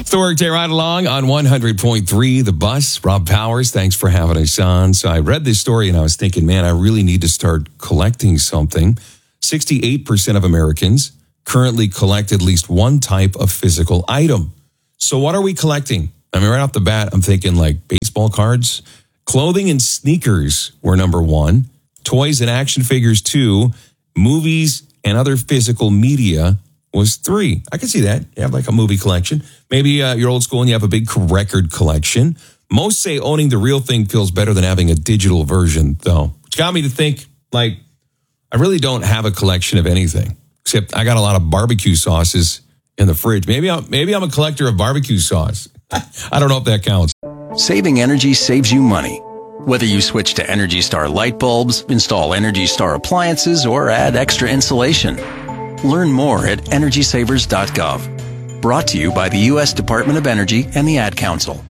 It's the Workday Ride Along on 100.3 The Bus. Rob Powers, thanks for having us on. So I read this story and I was thinking, man, I really need to start collecting something. 68% of Americans currently collect at least one type of physical item. So what are we collecting? I mean, right off the bat, I'm thinking like baseball cards. Clothing and sneakers were number one. Toys and action figures, 2. Movies and other physical media was 3. I can see that. You have like a movie collection. Maybe you're old school and you have a big record collection. Most say owning the real thing feels better than having a digital version, though. Which got me to think, like, I really don't have a collection of anything. Except I got a lot of barbecue sauces in the fridge. Maybe I'm a collector of barbecue sauce. I don't know if that counts. Saving energy saves you money. Whether you switch to Energy Star light bulbs, install Energy Star appliances, or add extra insulation. Learn more at EnergySavers.gov. Brought to you by the U.S. Department of Energy and the Ad Council.